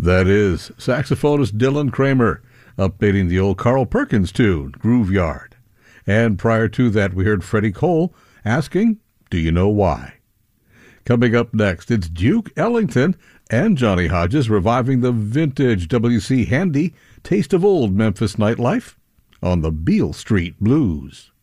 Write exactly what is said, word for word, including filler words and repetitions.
That is saxophonist Dylan Kramer updating the old Carl Perkins tune, Groove Yard. And prior to that, we heard Freddie Cole asking, "Do you know why?" Coming up next, it's Duke Ellington and Johnny Hodges reviving the vintage W C Handy Taste of Old Memphis Nightlife on the Beale Street Blues.